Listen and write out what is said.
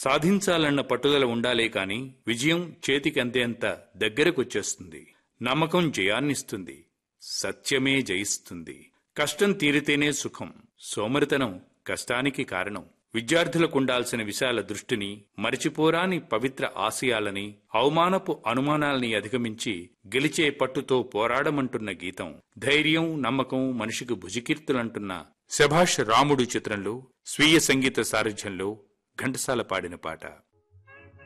సాధించాలన్న పట్టుదల ఉండాలే కాని విజయం చేతికి అందేంత దగ్గరకొచ్చేస్తుంది. నమ్మకం జయాన్నిస్తుంది. సత్యమే జయిస్తుంది. కష్టం తీరితేనే సుఖం. సోమరితనం కష్టానికి కారణం. విద్యార్థులకుండాల్సిన విశాల దృష్టిని, మరిచిపోరాని పవిత్ర ఆశయాలని, అవమానపు అనుమానాల్ని అధిగమించి గెలిచే పట్టుతో పోరాడమంటున్న గీతం. ధైర్యం, నమ్మకం మనిషికి భుజకీర్తులంటున్న శభాష్ రాముడు చిత్రంలో స్వీయ సంగీత సారథ్యంలో ఘంటసాల పాడిన పాట.